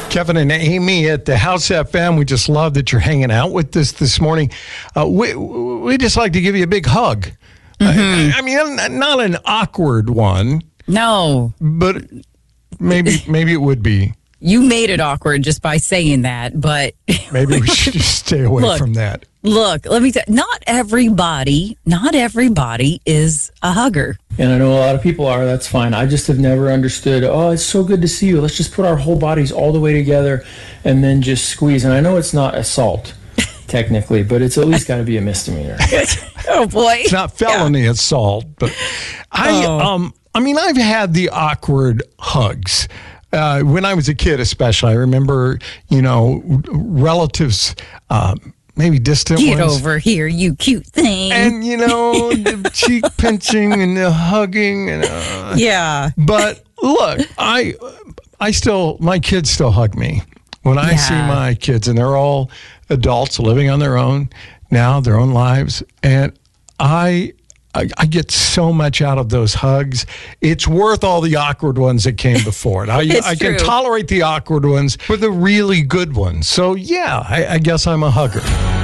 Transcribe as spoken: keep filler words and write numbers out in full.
Kevin and Amy at the House F M. We just love that you're hanging out with us this morning. Uh, we we just like to give you a big hug. Mm-hmm. I, I mean, not an awkward one. No, but maybe maybe it would be. You made it awkward just by saying that, but maybe we should just stay away look, from that. Look, let me tell you, not everybody, not everybody is a hugger. And I know a lot of people are, that's fine. I just have never understood, oh, it's so good to see you. Let's just put our whole bodies all the way together and then just squeeze. And I know it's not assault, technically, but it's at least got to be a misdemeanor. Oh, boy. It's not felony yeah. assault, but I, oh. um, I mean, I've had the awkward hugs. Uh, when I was a kid, especially, I remember, you know, relatives, um, maybe distant Get ones. over here, you cute thing. And, you know, the cheek pinching and the hugging. And, uh, yeah. But look, I I still, my kids still hug me. When I yeah. see my kids, and they're all adults living on their own now, their own lives, and I... I, I get so much out of those hugs. It's worth all the awkward ones that came before it. I, I can tolerate the awkward ones for the really good ones. So, yeah, I, I guess I'm a hugger.